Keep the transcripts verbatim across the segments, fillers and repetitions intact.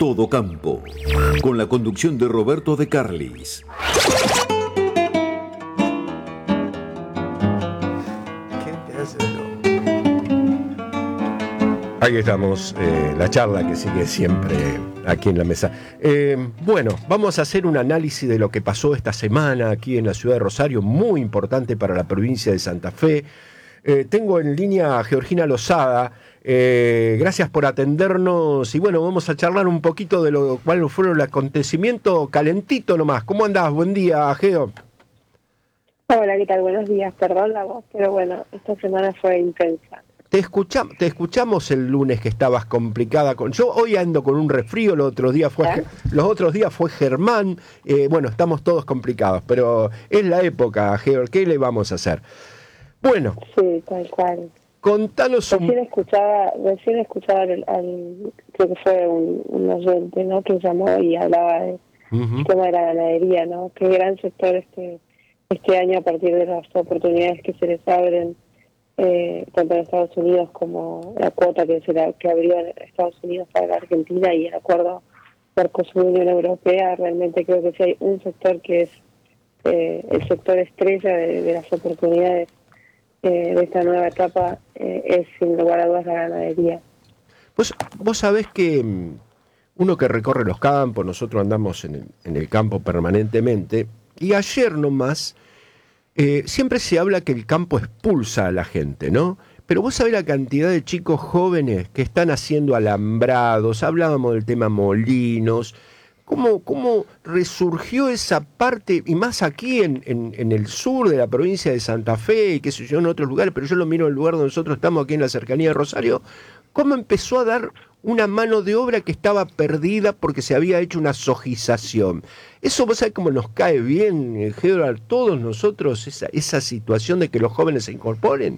Todo Campo, con la conducción de Roberto de Carlis. Ahí estamos, eh, la charla que sigue siempre aquí en la mesa. Eh, bueno, vamos a hacer un análisis de lo que pasó esta semana aquí en la ciudad de Rosario, muy importante para la provincia de Santa Fe. Eh, tengo en línea a Georgina Lozada. Eh, gracias por atendernos y bueno, vamos a charlar un poquito de lo cual fueron los acontecimientos calentito nomás. ¿Cómo andás? Buen día, Geo. Hola, ¿qué tal? Buenos días. Perdón la voz, pero bueno, esta semana fue intensa. Te escuchamos, te escuchamos el lunes que estabas complicada con. Yo hoy ando con un resfrío, los otros días fue, ¿Eh? los otros días fue Germán. Eh, bueno, estamos todos complicados, pero es la época, Geo. ¿Qué le vamos a hacer? Bueno. Sí, tal cual. Contanos un... Recién escuchaba, recién escuchaba al, al creo que fue un, un oyente, ¿no? Que llamó y hablaba de uh-huh. el tema de la ganadería, ¿no? Qué gran sector este este año a partir de las oportunidades que se les abren. Eh, tanto en Estados Unidos como la cuota que se la, que abrió en Estados Unidos para la Argentina y el acuerdo Mercosur-Unión Europea. Realmente creo que si hay un sector que es eh, el sector estrella de, de las oportunidades eh, de esta nueva etapa, eh, es sin lugar a dudas la ganadería. Vos, vos sabés que uno que recorre los campos, nosotros andamos en el, en el campo permanentemente, y ayer nomás Eh, siempre se habla que el campo expulsa a la gente, ¿no? Pero vos sabés la cantidad de chicos jóvenes que están haciendo alambrados, hablábamos del tema molinos, cómo, cómo resurgió esa parte, y más aquí en, en, en el sur de la provincia de Santa Fe, y qué sé yo, en otros lugares, pero yo lo miro en el lugar donde nosotros estamos, aquí en la cercanía de Rosario, cómo empezó a dar una mano de obra que estaba perdida porque se había hecho una sojización. Eso, vos sabés cómo nos cae bien, Geo, a todos nosotros, esa, esa situación de que los jóvenes se incorporen.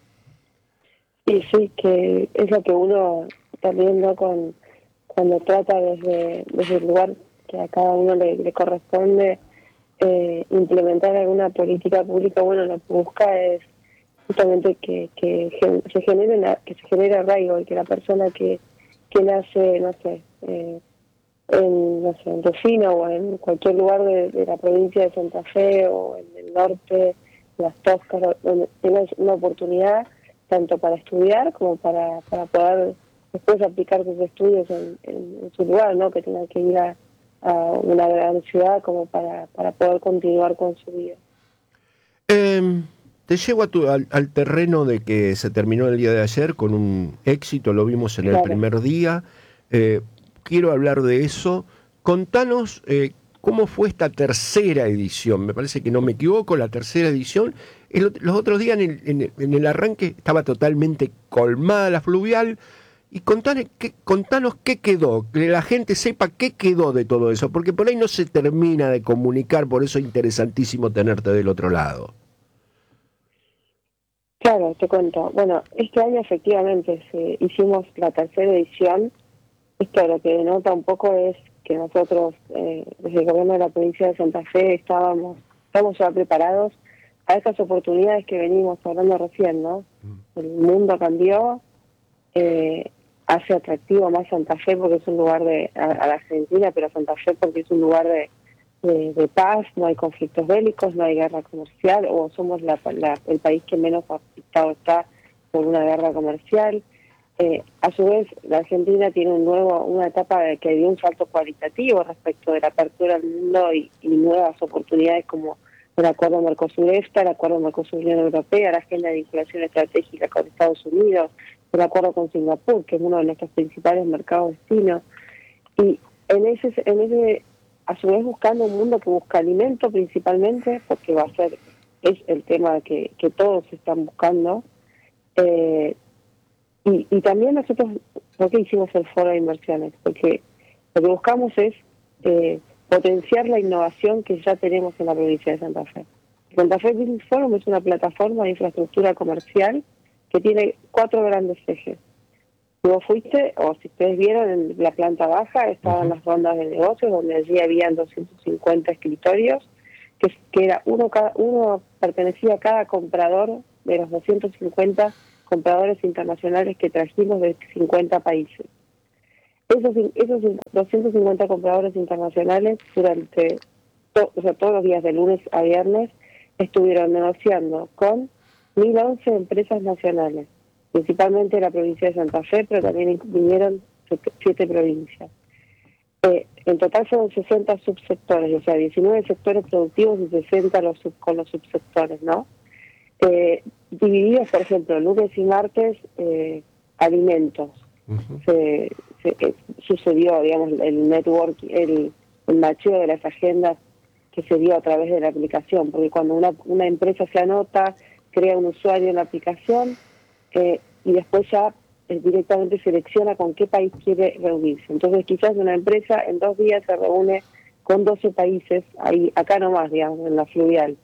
Y sí, que es lo que uno también, ¿no? Con, cuando trata desde, desde el lugar que a cada uno le, le corresponde eh, implementar alguna política pública, bueno, lo que busca es justamente que, que se genere una, que se genere arraigo y que la persona que que nace, no sé, eh, en, no sé, en Rufino o en cualquier lugar de, de la provincia de Santa Fe o en el norte, en Las Toscas, donde tenga una oportunidad tanto para estudiar como para, para poder después aplicar sus estudios en, en, en su lugar, ¿no? Que tenga que ir a, a una gran ciudad como para, para poder continuar con su vida. Eh... Te llevo a tu, al, al terreno de que se terminó el día de ayer con un éxito, lo vimos en el claro. primer día. Eh, quiero hablar de eso. Contanos eh, cómo fue esta tercera edición. Me parece que no me equivoco, la tercera edición. El, los otros días en el, en, el, en el arranque estaba totalmente colmada la fluvial. Y contanos qué, contanos qué quedó, que la gente sepa qué quedó de todo eso, porque por ahí no se termina de comunicar, por eso es interesantísimo tenerte del otro lado. Claro, te cuento. Bueno, este año efectivamente se, hicimos la tercera edición. Esto lo que denota un poco es que nosotros, eh, desde el gobierno de la provincia de Santa Fe, estábamos, estamos ya preparados a estas oportunidades que venimos hablando recién, ¿no? El mundo cambió, eh, hace atractivo más Santa Fe porque es un lugar de, a, a la Argentina, pero Santa Fe porque es un lugar de De, de paz, no hay conflictos bélicos, no hay guerra comercial, o somos la, la, el país que menos afectado está por una guerra comercial. Eh, a su vez, la Argentina tiene un nuevo una etapa de que dio un salto cualitativo respecto de la apertura al mundo y, y nuevas oportunidades como el acuerdo Mercosur-EFTA, el acuerdo Mercosur-Unión Europea, la agenda de vinculación estratégica con Estados Unidos, el acuerdo con Singapur, que es uno de nuestros principales mercados destinos. Y en ese en ese a su vez buscando un mundo que busca alimento principalmente, porque va a ser, es el tema que, que todos están buscando, eh, y, y también nosotros, ¿por qué hicimos el foro de inversiones? Porque lo que buscamos es eh, potenciar la innovación que ya tenemos en la provincia de Santa Fe. Santa Fe Business Forum es una plataforma de infraestructura comercial que tiene cuatro grandes ejes. Si vos fuiste, o si ustedes vieron, en la planta baja estaban uh-huh. las rondas de negocios, donde allí habían doscientos cincuenta escritorios, que, que era uno cada uno pertenecía a cada comprador de los doscientos cincuenta compradores internacionales que trajimos de cincuenta países. Esos, esos doscientos cincuenta compradores internacionales durante to, o sea, todos los días de lunes a viernes estuvieron negociando con mil once empresas nacionales, principalmente de la provincia de Santa Fe, pero también vinieron siete provincias. Eh, en total fueron sesenta subsectores, o sea, diecinueve sectores productivos y sesenta los sub, con los subsectores, ¿no? Eh, divididos, por ejemplo, lunes y martes, eh, alimentos. Uh-huh. Se, se eh, sucedió, digamos, el network, el, el macheo de las agendas que se dio a través de la aplicación, porque cuando una, una empresa se anota, crea un usuario en la aplicación eh, y después ya eh, directamente selecciona con qué país quiere reunirse. Entonces quizás una empresa en dos días se reúne con doce países, ahí acá nomás, digamos, en la fluvial.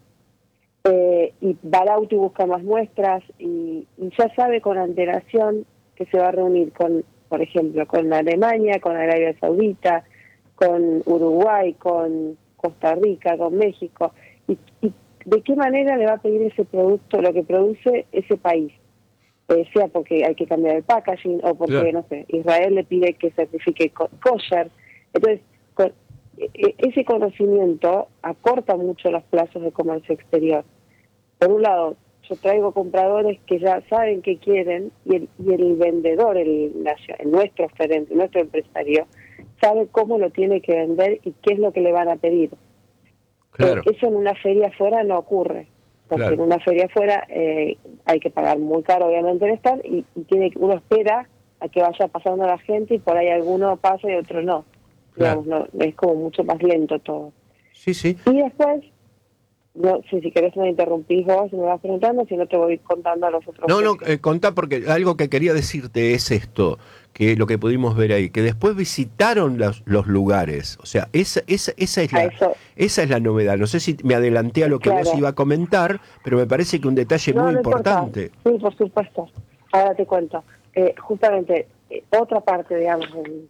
Eh, y va al auto y busca más muestras y, y ya sabe con antelación que se va a reunir con, por ejemplo, con Alemania, con Arabia Saudita, con Uruguay, con Costa Rica, con México, y, y de qué manera le va a pedir ese producto, lo que produce ese país, eh, sea porque hay que cambiar el packaging o porque, yeah. no sé, Israel le pide que certifique kosher. Entonces, con, e, ese conocimiento acorta mucho los plazos de comercio exterior. Por un lado, yo traigo compradores que ya saben qué quieren y el, y el vendedor, el, el nuestro gerente, nuestro empresario, sabe cómo lo tiene que vender y qué es lo que le van a pedir. Claro. Eh, eso en una feria afuera no ocurre, porque claro. en una feria afuera eh, hay que pagar muy caro obviamente el stand y, y tiene uno espera a que vaya pasando la gente y por ahí alguno pasa y otro no. Claro. Digamos, no, es como mucho más lento todo. Sí, sí. Y después, no sé si querés me interrumpís vos, me vas preguntando, si no te voy contando a los otros. No, no, eh, contá, porque algo que quería decirte es esto, que lo que pudimos ver ahí, que después visitaron los, los lugares, o sea, esa, esa, esa, es la, esa es la novedad. No sé si me adelanté a lo que claro. vos iba a comentar, pero me parece que un detalle no, muy no importante. Importa. Sí, por supuesto. Ahora te cuento. Eh, justamente, eh, otra parte, digamos, del,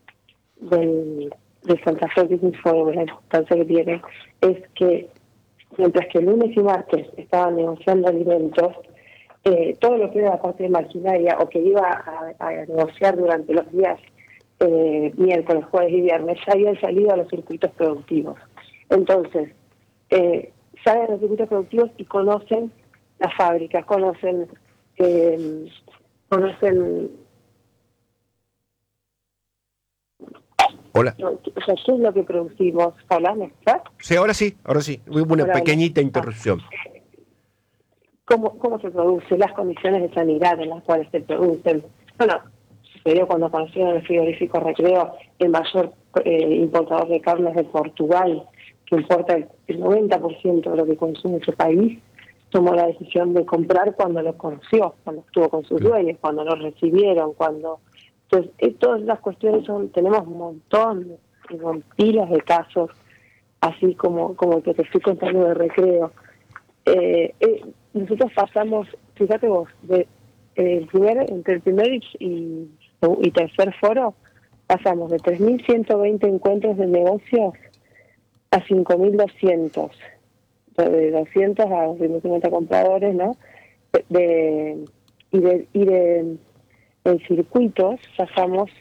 del, del Santa Fe Business Forum, la importancia que tiene, es que mientras que el lunes y martes estaban negociando alimentos, eh, todo lo que era la parte de maquinaria o que iba a, a negociar durante los días eh, miércoles, jueves y viernes, ya habían salido a los circuitos productivos. Entonces, eh, salen a los circuitos productivos y conocen las fábricas, conocen, eh, conocen... Hola. O sea, ¿qué es lo que producimos? Hola, ¿me estás? Sí, ahora sí, ahora sí. Hubo una Hola, pequeñita interrupción. ¿Cómo, ¿Cómo se produce? Las condiciones de sanidad en las cuales se producen. Bueno, sucedió cuando conocieron el frigorífico Recreo, el mayor eh, importador de carnes de Portugal, que importa el, el noventa por ciento de lo que consume ese país, tomó la decisión de comprar cuando lo conoció, cuando estuvo con sus dueños, cuando lo recibieron, cuando... Entonces, eh, todas las cuestiones son, tenemos un montón, con pilas de casos, así como como el que te estoy contando de Recreo. Eh, eh, nosotros pasamos, fíjate vos, de, eh, el primer, entre el primer y, y, y tercer foro, pasamos de tres mil ciento veinte encuentros de negocios a cinco mil doscientos, de doscientos a dos mil cincuenta compradores, ¿no? De, de, y de... Y de en circuitos pasamos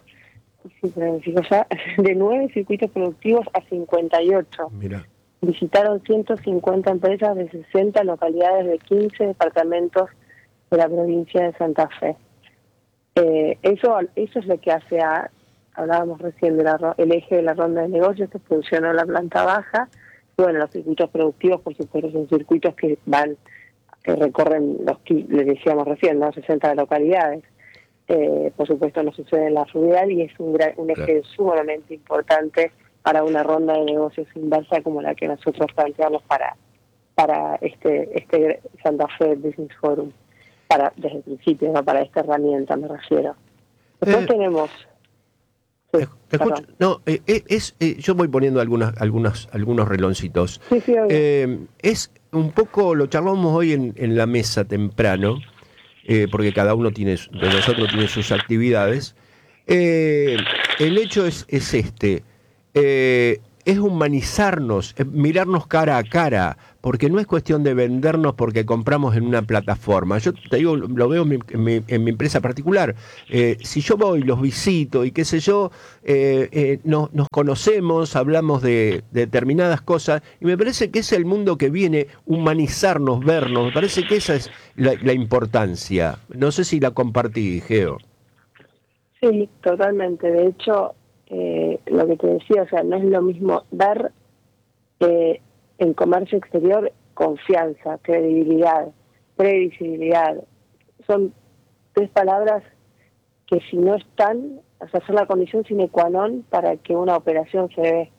de nueve circuitos productivos a cincuenta y ocho. Mira. Visitaron ciento cincuenta empresas de sesenta localidades de quince departamentos de la provincia de Santa Fe. Eh, eso eso es lo que hace a, hablábamos recién del el eje de la ronda de negocios que funcionó en la planta baja. Y bueno, los circuitos productivos, por supuesto, son circuitos que van, que recorren los, les decíamos recién, ¿no? sesenta localidades. Eh, por supuesto no sucede en la fluvial y es un, gran, un eje claro. sumamente importante para una ronda de negocios inversa como la que nosotros planteamos para para este este Santa Fe Business Forum, para desde el principio, no para esta herramienta me refiero. Después eh, tenemos... Sí, escucho, no, eh, es eh, yo voy poniendo algunas algunas algunos reloncitos. Sí, sí, eh, es un poco, lo charlamos hoy en, en la mesa temprano, Eh, porque cada uno tiene de nosotros tiene sus actividades. Eh, el hecho es, es este. Eh, es humanizarnos, es mirarnos cara a cara, porque no es cuestión de vendernos porque compramos en una plataforma. Yo te digo, lo veo en mi, en mi, en mi empresa particular. Eh, si yo voy, los visito y qué sé yo, eh, eh, no, nos conocemos, hablamos de, de determinadas cosas, y me parece que es el mundo que viene, humanizarnos, vernos. Me parece que esa es la, la importancia. No sé si la compartí, Geo. Sí, totalmente. De hecho, eh, lo que te decía, o sea, no es lo mismo dar eh, en comercio exterior confianza, credibilidad, previsibilidad. Son tres palabras que si no están, o sea, son la condición sine qua non para que una operación se dé.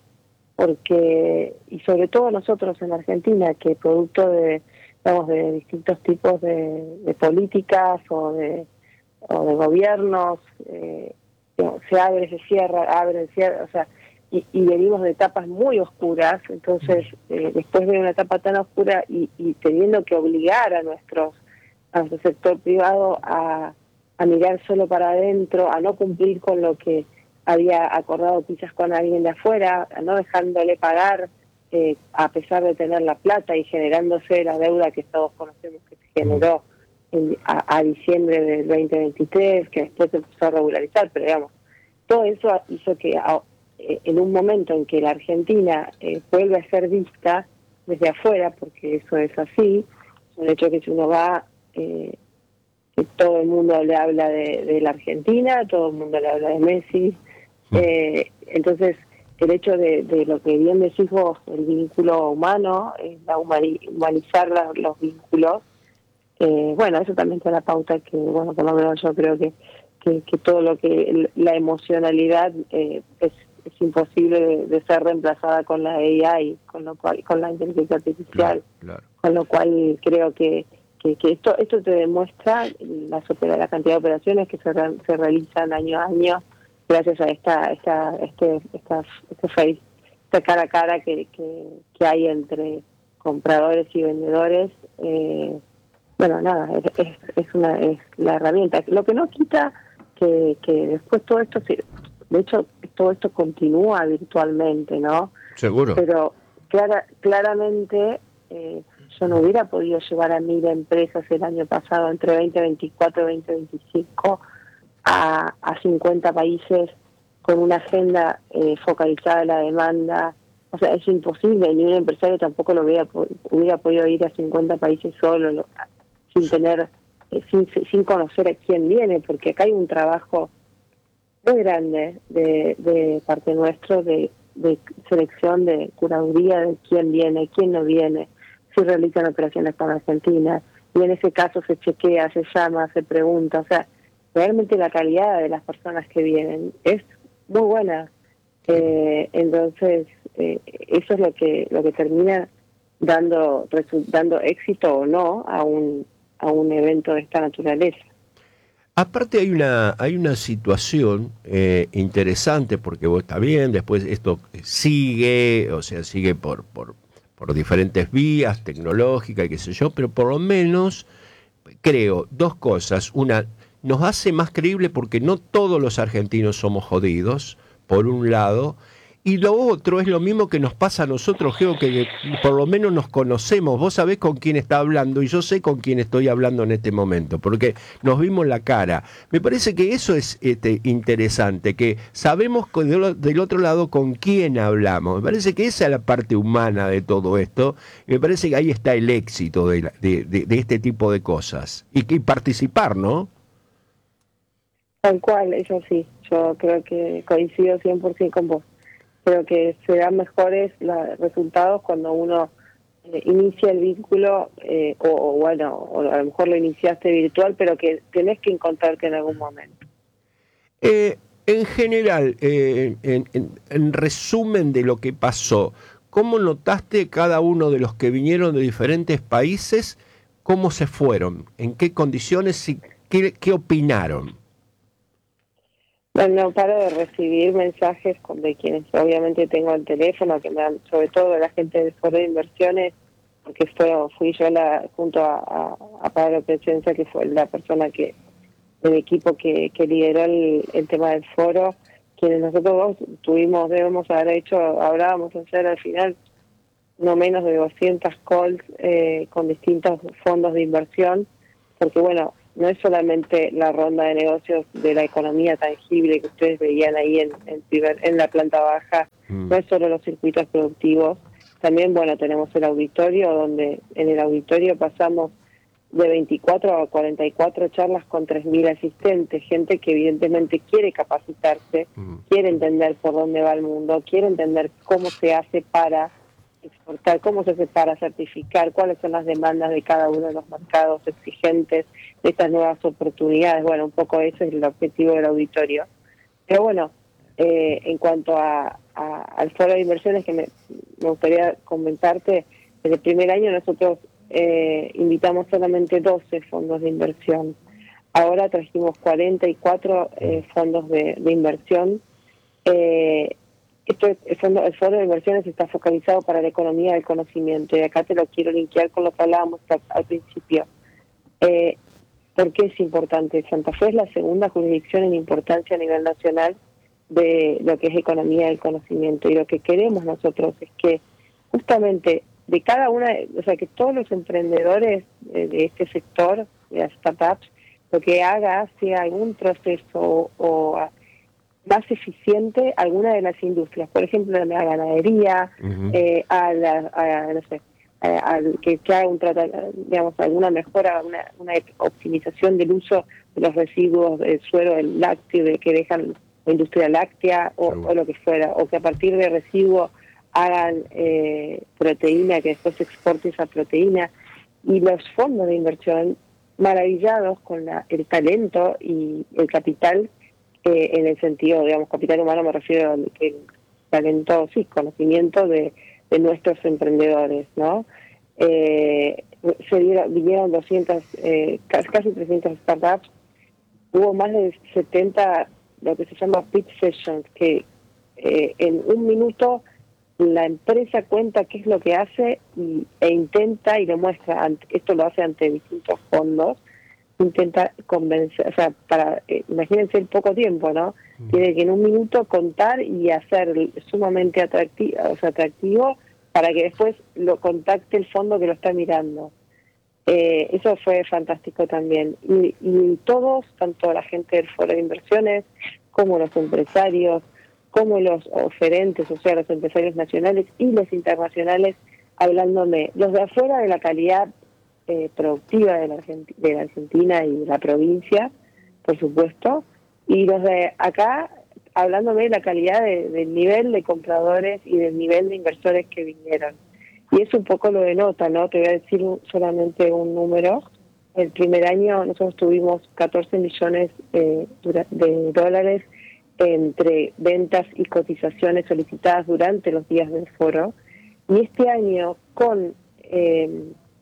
Porque, y sobre todo nosotros en Argentina, que producto de, digamos, de distintos tipos de, de políticas o de o de gobiernos, eh, se abre, se cierra, abre, se cierra, o sea, y, y venimos de etapas muy oscuras, entonces eh, después de una etapa tan oscura y, y teniendo que obligar a nuestros a nuestro sector privado a, a mirar solo para adentro, a no cumplir con lo que había acordado quizás con alguien de afuera, a no dejándole pagar eh, a pesar de tener la plata y generándose la deuda que todos conocemos que se generó A, a diciembre del veinte veintitrés, que después se empezó a regularizar, pero digamos, todo eso hizo que a, eh, en un momento en que la Argentina eh, vuelve a ser vista desde afuera, porque eso es así, el hecho que si uno va, eh, que todo el mundo le habla de, de la Argentina, todo el mundo le habla de Messi, eh, entonces el hecho de, de lo que bien decís vos, el vínculo humano, eh, la humani- humanizar la, los vínculos. Eh, bueno, eso también te da la pauta que, bueno, por lo menos yo creo que, que, que todo lo que, la emocionalidad eh, es, es imposible de, de ser reemplazada con la A I, con lo cual, con la inteligencia artificial, Claro, claro. Con lo cual creo que, que, que esto esto te demuestra la, la cantidad de operaciones que se, re, se realizan año a año gracias a esta esta este esta, este face, esta cara a cara que, que, que hay entre compradores y vendedores. eh, Bueno, nada, es, es, es una es la herramienta. Lo que no quita que, que después todo esto, se, de hecho, todo esto continúa virtualmente, ¿no? Seguro. Pero clara, claramente eh, yo no hubiera podido llevar a mil empresas el año pasado, entre veinte veinticuatro y veinte veinticinco, a, a cincuenta países con una agenda eh, focalizada en la demanda. O sea, es imposible, ni un empresario tampoco lo hubiera, hubiera podido ir a cincuenta países solo, lo, sin tener, eh, sin, sin conocer a quién viene, porque acá hay un trabajo muy grande de, de parte nuestro de, de selección, de curaduría de quién viene, quién no viene, si realizan operaciones con Argentina, y en ese caso se chequea, se llama, se pregunta, o sea, realmente la calidad de las personas que vienen es muy buena. Eh, entonces, eh, eso es lo que lo que termina dando dando éxito o no a un a un evento de esta naturaleza. Aparte hay una hay una situación eh, interesante, porque vos está bien, después esto sigue, o sea, sigue por, por, por diferentes vías tecnológicas y qué sé yo, pero por lo menos creo dos cosas. Una, nos hace más creíble porque no todos los argentinos somos jodidos, por un lado, y lo otro es lo mismo que nos pasa a nosotros, Geo, que por lo menos nos conocemos. Vos sabés con quién está hablando y yo sé con quién estoy hablando en este momento, porque nos vimos la cara. Me parece que eso es este, interesante, que sabemos con, del otro lado con quién hablamos. Me parece que esa es la parte humana de todo esto, y me parece que ahí está el éxito de, la, de, de, de este tipo de cosas. Y, y participar, ¿no? Tal cual, eso sí, yo creo que coincido cien por ciento con vos. Creo que se dan mejores la, resultados cuando uno eh, inicia el vínculo, eh, o, o bueno, o a lo mejor lo iniciaste virtual, pero que tenés que encontrarte en algún momento. Eh, en general, eh, en, en, en resumen de lo que pasó, ¿cómo notaste cada uno de los que vinieron de diferentes países? ¿Cómo se fueron? ¿En qué condiciones y qué, qué opinaron? Bueno, no paro de recibir mensajes de quienes obviamente tengo el teléfono, que me dan, sobre todo la gente del Foro de Inversiones, porque fue, fui yo la, junto a, a, a Pablo Presencia, que fue la persona que del equipo que, que lideró el, el tema del foro, quienes nosotros dos tuvimos, debemos haber hecho, hablábamos hacer al final no menos de doscientas calls eh, con distintos fondos de inversión, porque bueno, no es solamente la ronda de negocios de la economía tangible que ustedes veían ahí en, en, en la planta baja, mm. no es solo los circuitos productivos, también bueno, tenemos el auditorio, donde en el auditorio pasamos de veinticuatro a cuarenta y cuatro charlas con tres mil asistentes, gente que evidentemente quiere capacitarse, mm. quiere entender por dónde va el mundo, quiere entender cómo se hace para exportar, cómo se hace para certificar, cuáles son las demandas de cada uno de los mercados exigentes de estas nuevas oportunidades. Bueno, un poco ese es el objetivo del auditorio. Pero bueno, eh, en cuanto a, a, al foro de inversiones, que me, me gustaría comentarte, en el primer año nosotros eh, invitamos solamente doce fondos de inversión. Ahora trajimos cuarenta y cuatro eh, fondos de, de inversión. Eh, Esto, el, fondo, el foro de inversiones está focalizado para la economía del conocimiento, y acá te lo quiero linkear con lo que hablábamos al, al principio. Eh, ¿Por qué es importante? Santa Fe es la segunda jurisdicción en importancia a nivel nacional de lo que es economía del conocimiento, y lo que queremos nosotros es que justamente de cada una, o sea, que todos los emprendedores de, de este sector, de las startups, lo que haga sea algún proceso o más eficiente alguna de las industrias, por ejemplo, a la ganadería, uh-huh. eh, a la, a, no sé, a, a, que, que haga un trata, digamos, alguna mejora, una, una optimización del uso de los residuos del suero del lácteo, de que dejan la industria láctea o, o lo que fuera, o que a partir de residuos hagan eh, proteína, que después se exporte esa proteína, y los fondos de inversión maravillados con la, el talento y el capital. Eh, en el sentido, digamos, capital humano me refiero al que talento, sí, conocimiento de, de nuestros emprendedores, ¿no? Eh, se dieron, vinieron doscientas, eh, casi trescientas startups, hubo más de setenta, lo que se llama pitch sessions, que eh, en un minuto la empresa cuenta qué es lo que hace y, e intenta y lo muestra, ante, esto lo hace ante distintos fondos, intenta convencer, o sea, para, eh, imagínense el poco tiempo, ¿no? Mm. Tiene que en un minuto contar y hacer sumamente atractivo, o sea, atractivo para que después lo contacte el fondo que lo está mirando. Eh, eso fue fantástico también. Y, y todos, tanto la gente del foro de inversiones, como los empresarios, como los oferentes, o sea, los empresarios nacionales y los internacionales, hablándome, los de afuera de la calidad Eh, productiva de la, Argent- de la Argentina y de la provincia, por supuesto, y los de acá hablándome de la calidad de, del nivel de compradores y del nivel de inversores que vinieron. Y eso un poco lo denota, ¿no? Te voy a decir un, solamente un número. El primer año nosotros tuvimos catorce millones eh, de dólares entre ventas y cotizaciones solicitadas durante los días del foro, y este año con... Eh,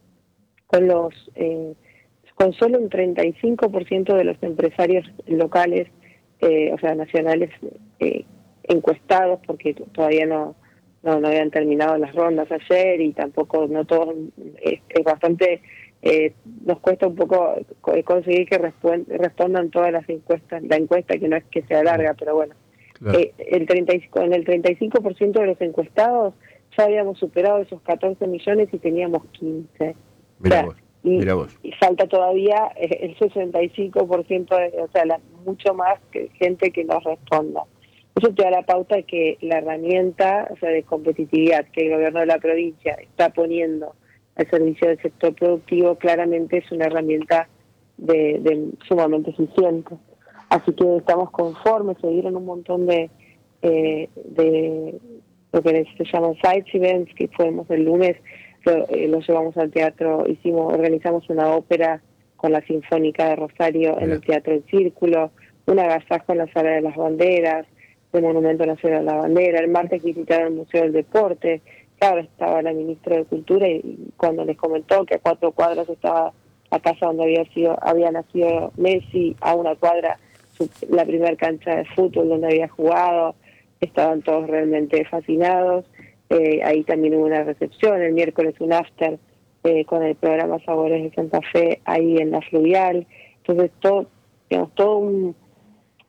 con los eh, con solo un treinta y cinco por ciento de los empresarios locales, eh, o sea, nacionales, eh, encuestados, porque todavía no, no no habían terminado las rondas ayer, y tampoco no todos, es, es bastante, eh, nos cuesta un poco conseguir que respondan, respondan todas las encuestas, la encuesta, que no es que sea larga, pero bueno, claro. eh, el treinta y cinco, en el treinta y cinco por ciento de los encuestados ya habíamos superado esos catorce millones y teníamos quince. Mira o sea, vos, y, mira vos. y falta todavía el sesenta y cinco por ciento, de, o sea, la, mucho más que gente que nos responda. Eso te da la pauta de que la herramienta, o sea, de competitividad que el gobierno de la provincia está poniendo al servicio del sector productivo, claramente es una herramienta de, de sumamente eficiente. Así que estamos conformes, se dieron un montón de, eh, de lo que se llaman sites events, que fuimos el lunes, lo, eh, lo llevamos al teatro, hicimos, organizamos una ópera con la Sinfónica de Rosario en el Teatro del Círculo, un agasajo en la Sala de las Banderas, el Monumento Nacional de la Bandera. El martes visitaron el Museo del Deporte. Claro, estaba la ministra de Cultura, y, y cuando les comentó que a cuatro cuadras estaba la casa donde había sido había nacido Messi, a una cuadra su, la primera cancha de fútbol donde había jugado, estaban todos realmente fascinados. Eh, ahí también hubo una recepción, el miércoles un after eh, con el programa Sabores de Santa Fe ahí en la Fluvial. Entonces todo, digamos, todo un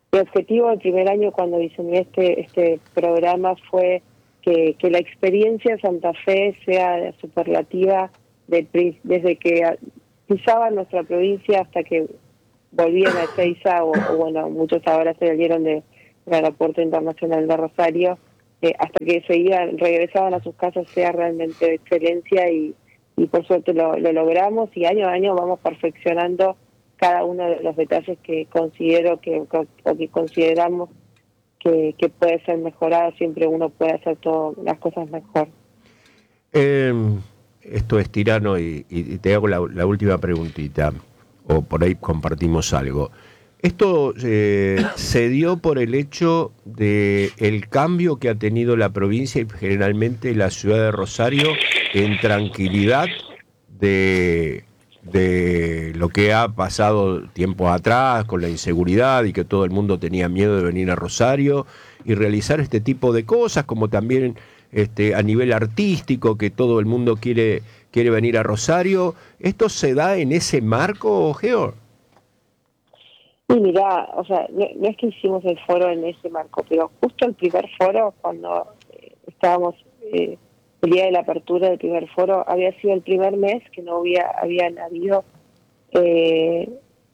Mi objetivo el primer año cuando diseñé este, este programa fue que, que la experiencia de Santa Fe sea superlativa de, desde que pisaban nuestra provincia hasta que volvían a Ezeiza, o, o bueno, muchos ahora se salieron de, del Aeropuerto Internacional de Rosario, eh, hasta que se iban, regresaban a sus casas, sea realmente de excelencia, y, y por suerte lo, lo logramos, y año a año vamos perfeccionando cada uno de los detalles que considero que o que consideramos que, que puede ser mejorado. Siempre uno puede hacer todas las cosas mejor. Eh, esto es tirano y, y te hago la, la última preguntita, o por ahí compartimos algo. Esto eh, se dio por el hecho de el cambio que ha tenido la provincia y generalmente la ciudad de Rosario en tranquilidad de, de lo que ha pasado tiempos atrás con la inseguridad y que todo el mundo tenía miedo de venir a Rosario y realizar este tipo de cosas, como también este, a nivel artístico, que todo el mundo quiere, quiere venir a Rosario. ¿Esto se da en ese marco, Geo? Y mirá, o sea, no, no es que hicimos el foro en ese marco, pero justo el primer foro, cuando eh, estábamos, eh, el día de la apertura del primer foro, había sido el primer mes que no había habían habido eh,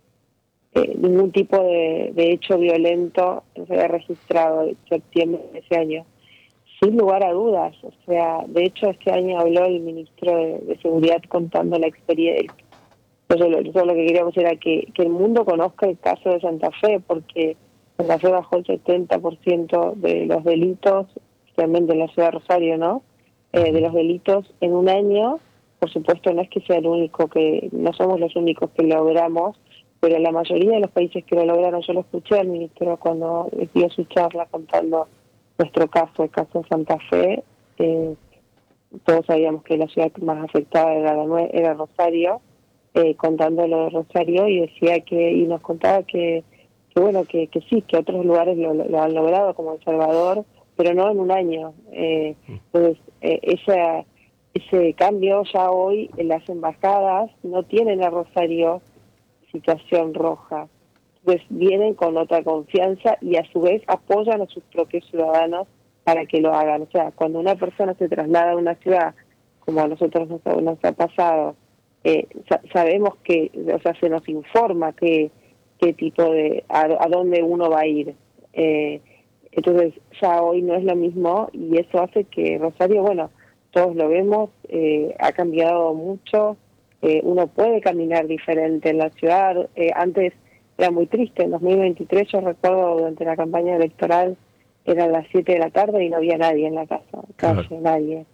eh, ningún tipo de, de hecho violento, no se había registrado en septiembre de ese año. Sin lugar a dudas, o sea, de hecho este año habló el ministro de, de Seguridad contando la experiencia. Entonces, lo, eso lo que queríamos era que, que el mundo conozca el caso de Santa Fe, porque Santa Fe bajó el setenta por ciento de los delitos, especialmente en la ciudad de Rosario, ¿no? Eh, de los delitos en un año. Por supuesto, no es que sea el único, que no somos los únicos que logramos, pero la mayoría de los países que lo lograron, yo lo escuché al ministro cuando dio su charla contando nuestro caso, el caso de Santa Fe. Eh, todos sabíamos que la ciudad más afectada era, la, era Rosario. Eh, contando lo de Rosario, y decía que, y nos contaba que, que bueno, que, que sí, que otros lugares lo, lo han logrado, como El Salvador, pero no en un año. Eh, entonces, eh, esa, ese cambio ya hoy en las embajadas no tienen a Rosario situación roja. Entonces vienen con otra confianza y a su vez apoyan a sus propios ciudadanos para que lo hagan. O sea, cuando una persona se traslada a una ciudad, como a nosotros nos, nos ha pasado, Eh, sa sabemos que, o sea, se nos informa que qué tipo de, a, a dónde uno va a ir. Eh, entonces ya hoy no es lo mismo, y eso hace que Rosario, bueno, todos lo vemos, eh, ha cambiado mucho. Eh, uno puede caminar diferente en la ciudad. Eh, antes era muy triste, en dos mil veintitrés yo recuerdo durante la campaña electoral eran las siete de la tarde y no había nadie en la casa, calle, claro. Nadie.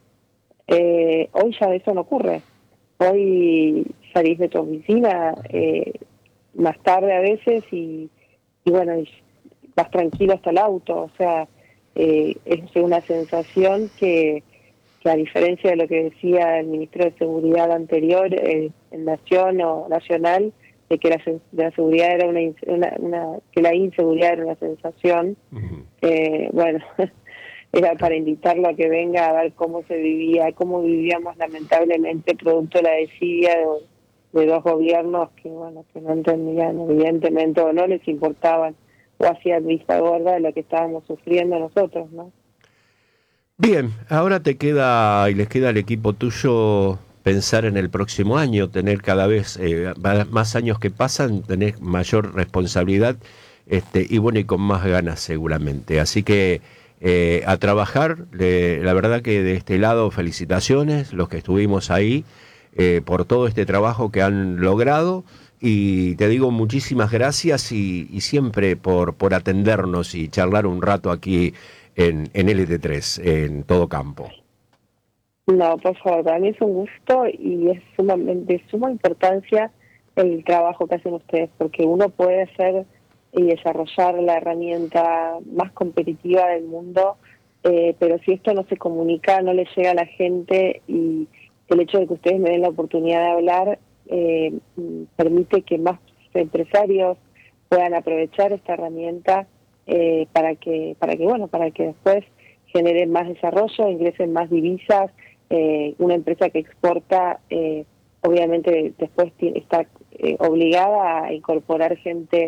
Eh, hoy ya eso no ocurre. Hoy salís de tu oficina eh, más tarde a veces y, y bueno, y vas tranquilo hasta el auto. O sea, eh, es una sensación que, que a diferencia de lo que decía el ministro de Seguridad anterior, eh, en Nación o Nacional, de que la, de la seguridad era una, una, una, que la inseguridad era una sensación, uh-huh. eh, bueno... era para invitarlo a que venga a ver cómo se vivía, cómo vivíamos lamentablemente producto de la desidia de, de dos gobiernos que bueno que no entendían evidentemente o no les importaban o hacían vista gorda de lo que estábamos sufriendo nosotros, ¿no? Bien, ahora te queda y les queda al equipo tuyo pensar en el próximo año, tener cada vez eh, más años que pasan, tener mayor responsabilidad este, y bueno, y con más ganas seguramente. Así que Eh, a trabajar, le, la verdad que de este lado felicitaciones, los que estuvimos ahí, eh, por todo este trabajo que han logrado, y te digo muchísimas gracias y, y siempre por, por atendernos y charlar un rato aquí en, en L T tres, en Todo Campo. No, por favor, para mí es un gusto y es sumamente, de suma importancia el trabajo que hacen ustedes, porque uno puede hacer y desarrollar la herramienta más competitiva del mundo, eh, pero si esto no se comunica, no le llega a la gente, y el hecho de que ustedes me den la oportunidad de hablar eh, permite que más empresarios puedan aprovechar esta herramienta eh, para que para que bueno para que después generen más desarrollo, ingresen más divisas. Eh, una empresa que exporta eh, obviamente después está eh, obligada a incorporar gente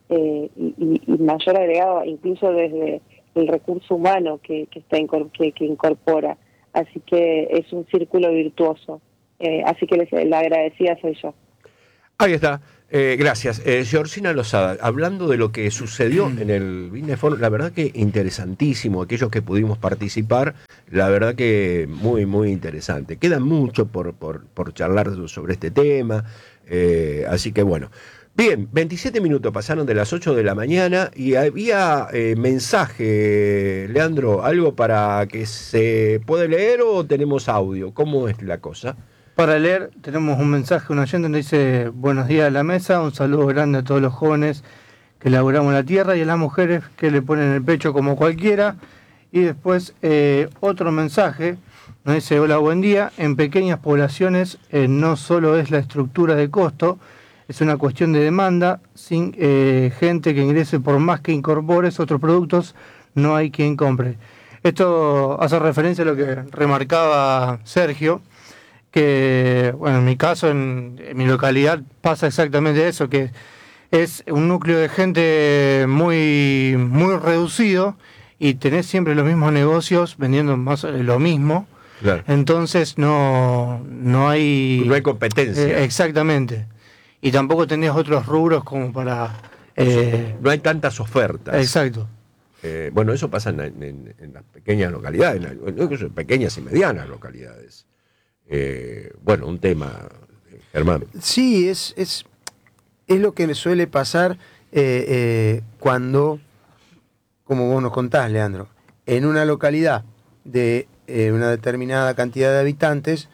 eh, y, y, y mayor agregado incluso desde el recurso humano que, que, está incor que, que incorpora. Así que es un círculo virtuoso. Eh, así que les, la agradecida soy yo. Ahí está. Eh, gracias. Eh, Georgina Lozada, hablando de lo que sucedió en el Binefón, la verdad que interesantísimo, aquellos que pudimos participar, la verdad que muy, muy interesante. Queda mucho por, por, por charlar sobre este tema, eh, así que bueno. Bien, veintisiete minutos pasaron de las ocho de la mañana y había eh, mensaje, Leandro, algo para que se puede leer o tenemos audio, ¿cómo es la cosa? Para leer, tenemos un mensaje, un oyente donde dice: buenos días a la mesa, un saludo grande a todos los jóvenes que laburamos la tierra y a las mujeres que le ponen el pecho como cualquiera. Y después eh, otro mensaje, nos dice: hola, buen día, en pequeñas poblaciones eh, no solo es la estructura de costo, es una cuestión de demanda, sin eh, gente que ingrese por más que incorpores otros productos, no hay quien compre. Esto hace referencia a lo que remarcaba Sergio, que, bueno, en mi caso, en, en mi localidad, pasa exactamente eso, que es un núcleo de gente muy, muy reducido y tenés siempre los mismos negocios vendiendo más lo mismo. Claro. Entonces no, no hay... No hay competencia. Eh, exactamente. Y tampoco tenés otros rubros como para... Eh, no hay tantas ofertas. Exacto. Eh, bueno, eso pasa en, en, en las pequeñas localidades, en, en pequeñas y medianas localidades. Eh, bueno, un tema, Germán. Sí, es, es, es lo que suele pasar eh, eh, cuando, como vos nos contás, Leandro, en una localidad de eh, una determinada cantidad de habitantes,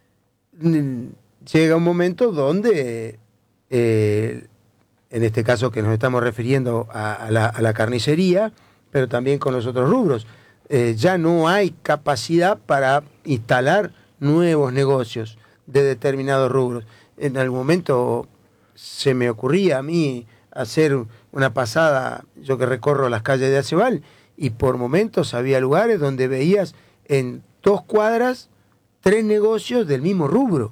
llega un momento donde, eh, en este caso que nos estamos refiriendo a, a, la, a la carnicería, pero también con los otros rubros, eh, ya no hay capacidad para instalar nuevos negocios de determinados rubros. En algún momento se me ocurría a mí hacer una pasada, yo que recorro las calles de Acebal, y por momentos había lugares donde veías en dos cuadras tres negocios del mismo rubro.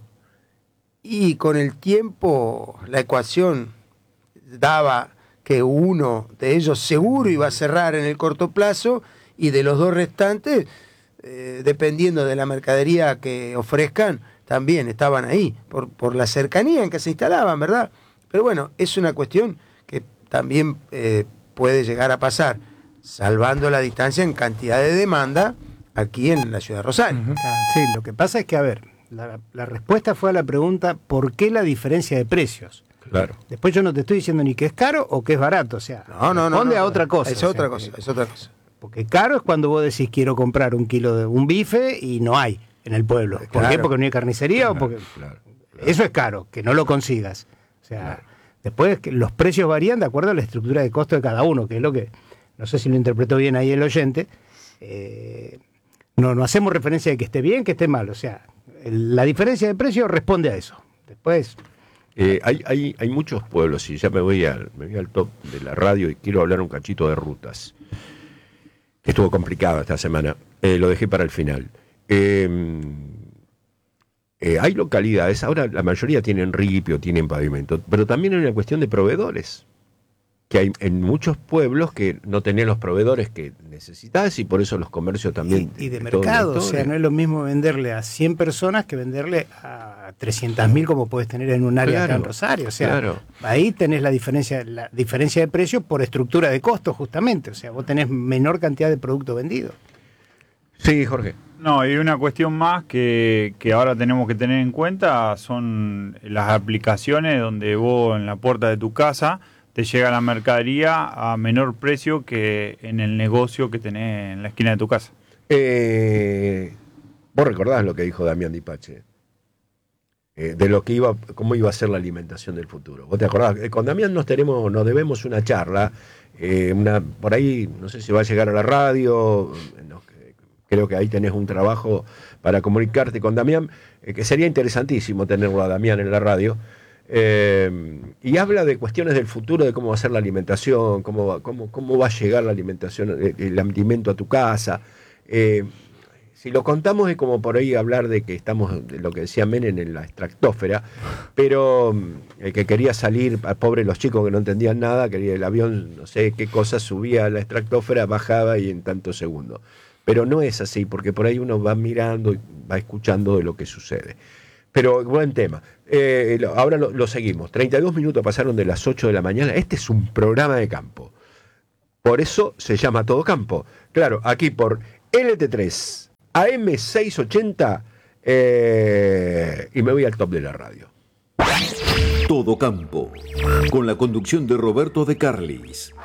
Y con el tiempo la ecuación daba que uno de ellos seguro iba a cerrar en el corto plazo y de los dos restantes, Eh, dependiendo de la mercadería que ofrezcan, también estaban ahí, por, por la cercanía en que se instalaban, ¿verdad? Pero bueno, es una cuestión que también eh, puede llegar a pasar, salvando la distancia en cantidad de demanda aquí en la ciudad de Rosario. Uh-huh. Sí, lo que pasa es que, a ver, la, la respuesta fue a la pregunta: ¿por qué la diferencia de precios? Claro. Después yo no te estoy diciendo ni que es caro o que es barato, o sea, no, no, no, responde no, no, a otra cosa. Es o otra sea, cosa, que, es otra cosa. Porque caro es cuando vos decís quiero comprar un kilo de un bife y no hay en el pueblo. ¿Por claro. qué? Porque no hay carnicería Claro, o porque... claro, claro. Eso es caro, que no lo consigas. O sea, Claro. después que los precios varían de acuerdo a la estructura de costo de cada uno, que es lo que, no sé si lo interpretó bien ahí el oyente, eh, no, no hacemos referencia de que esté bien, que esté mal. O sea, el, la diferencia de precio responde a eso. Después... Eh, hay, hay, hay muchos pueblos, y ya me voy, al, me voy al top de la radio y quiero hablar un cachito de rutas. Estuvo complicado esta semana, eh, lo dejé para el final. Eh, eh, hay localidades, ahora la mayoría tienen ripio, tienen pavimento, pero también hay una cuestión de proveedores, que hay en muchos pueblos que no tenés los proveedores que necesitas y por eso los comercios también... Y, y de todo mercado, el o sea, no es lo mismo venderle a cien personas que venderle a trescientas mil como puedes tener en un área Claro, acá en Rosario. O sea, claro. ahí tenés la diferencia, la diferencia de precio por estructura de costos justamente. O sea, vos tenés menor cantidad de producto vendido. Sí, Jorge. No, y una cuestión más que, que ahora tenemos que tener en cuenta son las aplicaciones donde vos en la puerta de tu casa te llega la mercadería a menor precio que en el negocio que tenés en la esquina de tu casa. Eh, vos recordás lo que dijo Damián Dipache, eh, de lo que iba, cómo iba a ser la alimentación del futuro. ¿Vos te acordás? Eh, con Damián nos tenemos, nos debemos una charla, eh, una, por ahí, no sé si va a llegar a la radio, no, creo que ahí tenés un trabajo para comunicarte con Damián, eh, que sería interesantísimo tenerlo a Damián en la radio. Eh, y habla de cuestiones del futuro, de cómo va a ser la alimentación, cómo va, cómo, cómo va a llegar la alimentación, el, el alimento a tu casa. Eh, si lo contamos es como por ahí hablar de que estamos, de lo que decía Menem, en la estratosfera, pero el que quería salir, pobre los chicos que no entendían nada, quería el avión, no sé qué cosa, subía a la estratosfera, bajaba y en tantos segundos. Pero no es así, porque por ahí uno va mirando y va escuchando de lo que sucede. Pero buen tema. Eh, ahora lo, lo seguimos. treinta y dos minutos pasaron de las ocho de la mañana. Este es un programa de campo. Por eso se llama Todo Campo. Claro, aquí por L T tres, A M seiscientos ochenta, eh, y me voy al top de la radio. Todo Campo, con la conducción de Roberto De Carlis.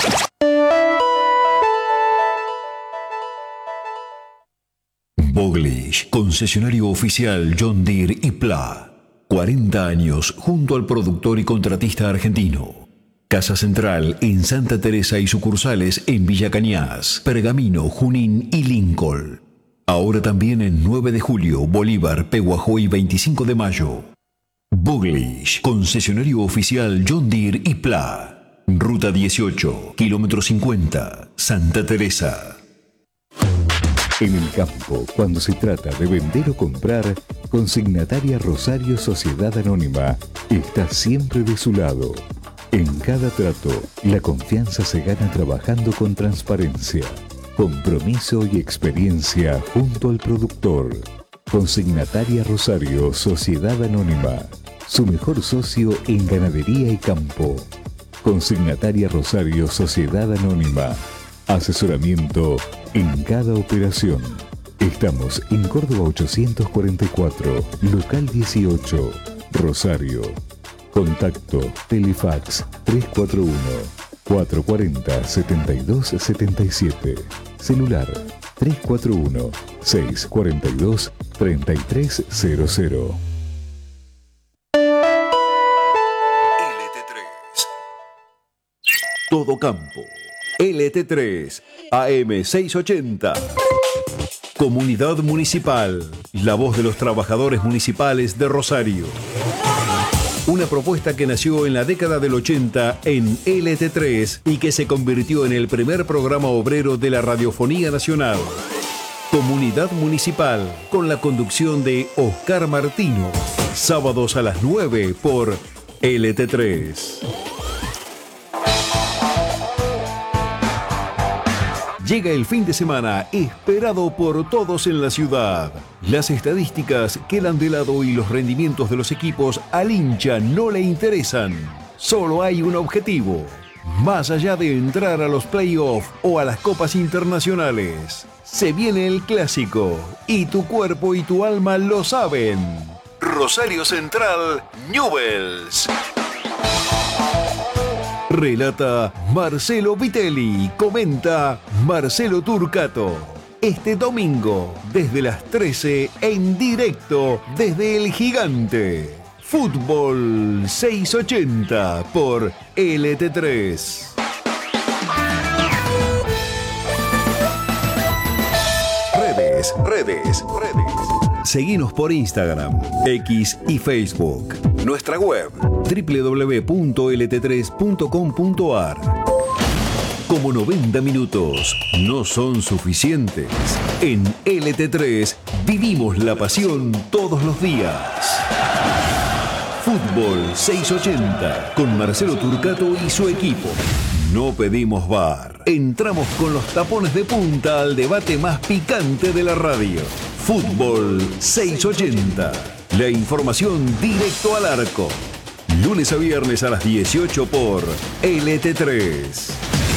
Boglish, concesionario oficial John Deere y Pla. cuarenta años junto al productor y contratista argentino. Casa Central en Santa Teresa y sucursales en Villa Cañas, Pergamino, Junín y Lincoln. Ahora también en nueve de julio, Bolívar, Pehuajó y veinticinco de mayo. Boglish, concesionario oficial John Deere y Pla. Ruta dieciocho, kilómetro cincuenta, Santa Teresa. En el campo, cuando se trata de vender o comprar, Consignataria Rosario Sociedad Anónima está siempre de su lado. En cada trato, la confianza se gana trabajando con transparencia, compromiso y experiencia junto al productor. Consignataria Rosario Sociedad Anónima, su mejor socio en ganadería y campo. Consignataria Rosario Sociedad Anónima, asesoramiento en cada operación. Estamos en Córdoba ochocientos cuarenta y cuatro, local dieciocho, Rosario. Contacto Telefax tres cuatro uno, cuatro cuatro cero, siete dos siete siete. Celular tres cuatro uno, seis cuatro dos, tres tres cero cero. L T tres. Todo Campo. L T tres, A M seiscientos ochenta. Comunidad Municipal, la voz de los trabajadores municipales de Rosario. Una propuesta que nació en la década del ochenta en L T tres y que se convirtió en el primer programa obrero de la Radiofonía Nacional. Comunidad Municipal, con la conducción de Oscar Martino. Sábados a las nueve por L T tres. Llega el fin de semana esperado por todos en la ciudad. Las estadísticas quedan de lado y los rendimientos de los equipos al hincha no le interesan. Solo hay un objetivo. Más allá de entrar a los playoffs o a las copas internacionales, se viene el clásico y tu cuerpo y tu alma lo saben. Rosario Central, Newell's. Relata Marcelo Vitelli, comenta Marcelo Turcato. Este domingo, desde las trece, en directo desde El Gigante. Fútbol seiscientos ochenta por L T tres. Redes, redes, redes. Seguinos por Instagram, X y Facebook. Nuestra web, doble u doble u doble u punto l t tres punto com punto a r. Como noventa minutos no son suficientes, en L T tres vivimos la pasión todos los días. Fútbol seiscientos ochenta con Marcelo Turcato y su equipo. No pedimos bar. Entramos con los tapones de punta al debate más picante de la radio. Fútbol seiscientos ochenta. La información directo al arco. Lunes a viernes a las dieciocho por L T tres.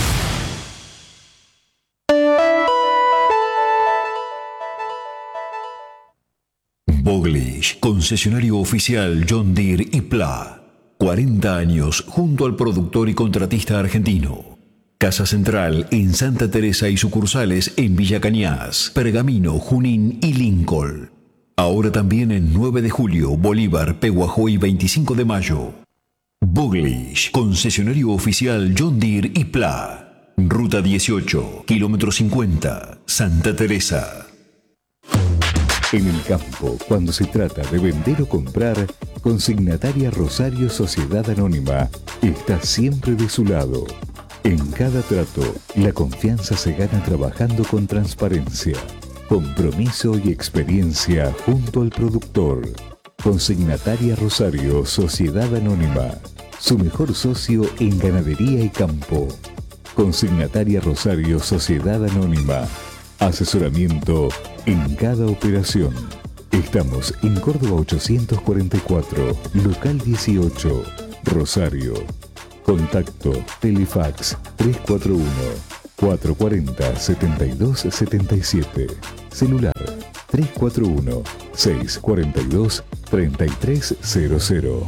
Boglish, concesionario oficial John Deere y Pla. cuarenta años junto al productor y contratista argentino. Casa Central en Santa Teresa y sucursales en Villa Cañas, Pergamino, Junín y Lincoln. Ahora también en nueve de julio, Bolívar, Pehuajó y veinticinco de mayo. Boglish, concesionario oficial John Deere y Pla. Ruta dieciocho, kilómetro cincuenta, Santa Teresa. En el campo, cuando se trata de vender o comprar, Consignataria Rosario Sociedad Anónima está siempre de su lado. En cada trato, la confianza se gana trabajando con transparencia, Compromiso y experiencia junto al productor. Consignataria Rosario, Sociedad Anónima. Su mejor socio en ganadería y campo. Consignataria Rosario, Sociedad Anónima. Asesoramiento en cada operación. Estamos en Córdoba ochocientos cuarenta y cuatro, local dieciocho, Rosario. Contacto Telefax tres cuatro uno, cuatro cuatro cero, siete dos siete siete. Celular tres cuatro uno, seis cuatro dos, tres tres cero cero.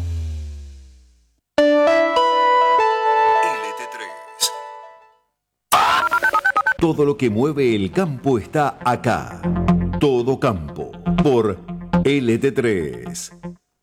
L T tres. Todo lo que mueve el campo está acá. Todo Campo por L T tres.